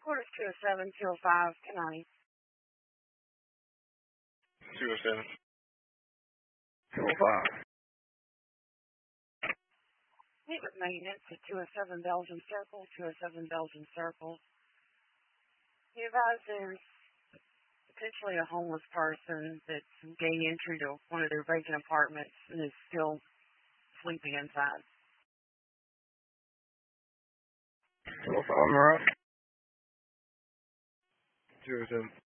Quarters 207, 205, tonight. 207. 205. Meet with maintenance at 207 Belgian Circle, 207 Belgian Circle. He advised there's potentially a homeless person that's gained entry to one of their vacant apartments and is still sleeping inside. 205, Monroe. 207.